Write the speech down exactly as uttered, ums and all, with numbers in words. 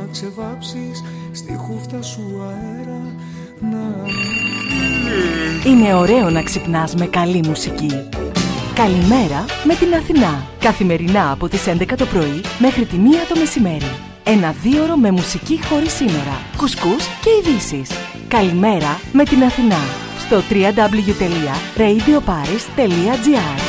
ξεβάψεις στη χούφτα σου αέρα να... Είναι ωραίο να ξυπνάς με καλή μουσική. Καλημέρα με την Αθηνά. Καθημερινά από τις έντεκα το πρωί μέχρι τη μία το μεσημέρι. Ένα δίωρο με μουσική χωρίς σύνορα, κουσκούς και ειδήσεις. Καλημέρα με την Αθηνά. Στο double-u double-u double-u τελεία radio paris τελεία gr.